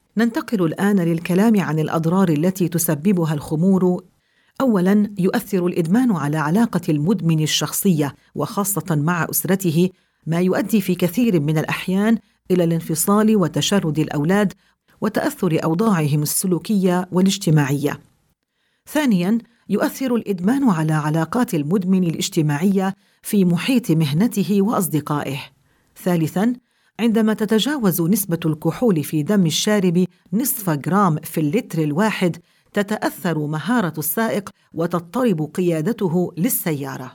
ننتقل الآن للكلام عن الأضرار التي تسببها الخمور. أولاً، يؤثر الإدمان على علاقة المدمن الشخصية وخاصة مع أسرته، ما يؤدي في كثير من الأحيان إلى الانفصال وتشرد الأولاد وتأثر أوضاعهم السلوكية والاجتماعية. ثانياً، يؤثر الإدمان على علاقات المدمن الاجتماعية في محيط مهنته وأصدقائه. ثالثاً، عندما تتجاوز نسبة الكحول في دم الشارب نصف جرام في اللتر الواحد، تتأثر مهارة السائق وتضطرب قيادته للسيارة.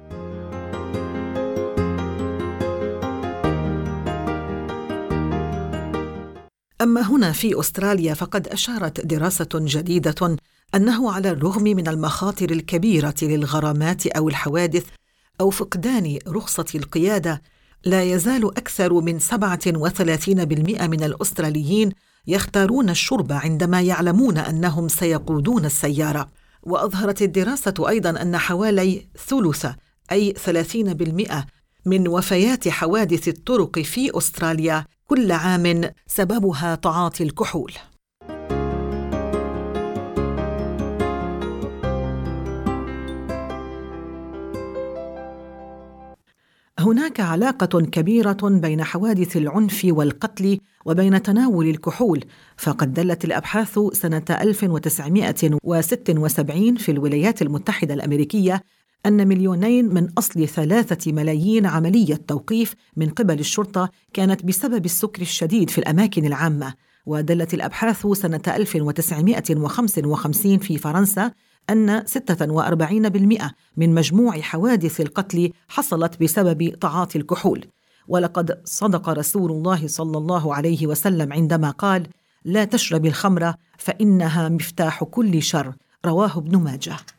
أما هنا في أستراليا، فقد أشارت دراسة جديدة أنه على الرغم من المخاطر الكبيرة للغرامات أو الحوادث أو فقدان رخصة القيادة، لا يزال أكثر من 37% من الأستراليين يختارون الشرب عندما يعلمون أنهم سيقودون السيارة. وأظهرت الدراسة أيضاً أن حوالي ثلث، أي 30% من وفيات حوادث الطرق في أستراليا كل عام سببها تعاطي الكحول. هناك علاقة كبيرة بين حوادث العنف والقتل وبين تناول الكحول، فقد دلت الأبحاث سنة 1976 في الولايات المتحدة الأمريكية أن 2,000,000 من أصل 3,000,000 عملية توقيف من قبل الشرطة كانت بسبب السكر الشديد في الأماكن العامة. ودلت الأبحاث سنة 1955 في فرنسا أن 46% من مجموع حوادث القتل حصلت بسبب تعاطي الكحول. ولقد صدق رسول الله صلى الله عليه وسلم عندما قال: لا تشرب الخمر فإنها مفتاح كل شر، رواه ابن ماجه.